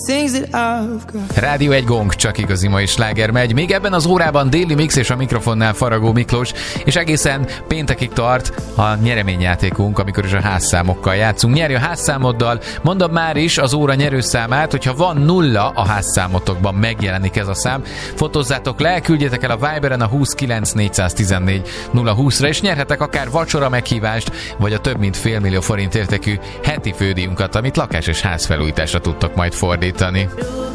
Rádió egy gong, csak igazi mai sláger megy. Még ebben az órában Déli Mix és a mikrofonnál Faragó Miklós, és egészen péntekig tart a nyereményjátékunk, amikor is a házszámokkal játszunk. Nyerj a házszámoddal, mondom már is az óra nyerőszámát, hogyha van 0 a házszámotokban, megjelenik ez a szám, fotózzátok le, küldjetek el a Viberen a 29 414 020-ra, és nyerhetek akár vacsora meghívást, vagy a több mint $500 000 forint értékű heti fődíjunkat, amit lakás és házfelújításra tudtok majd fordítani.